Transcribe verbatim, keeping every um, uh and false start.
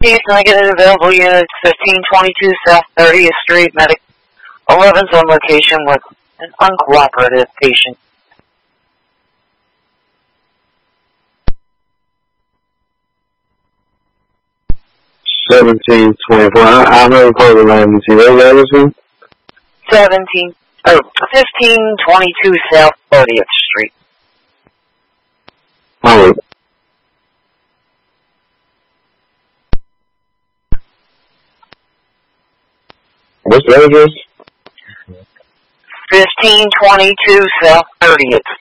East negative available units, fifteen twenty-two South thirtieth Street, Medic eleven's on location with an uncooperative patient. seventeen twenty-four. I, I'm ready for the landing. See what that is one? seventeen, oh, fifteen twenty-two South thirtieth Street. Alright. What's the address? fifteen twenty-two South thirtieth